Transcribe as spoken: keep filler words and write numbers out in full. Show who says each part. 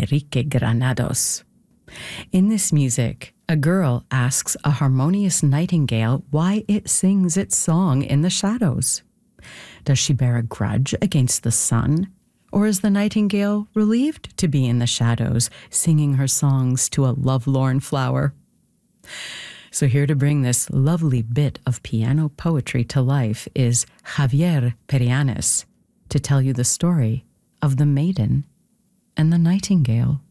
Speaker 1: Enrique Granados. In this music, a girl asks a harmonious nightingale why it sings its song in the shadows. Does she bear a grudge against the sun? Or is the nightingale relieved to be in the shadows, singing her songs to a lovelorn flower? So here to bring this lovely bit of piano poetry to life is Javier Perianes to tell you the story of the maiden and the nightingale.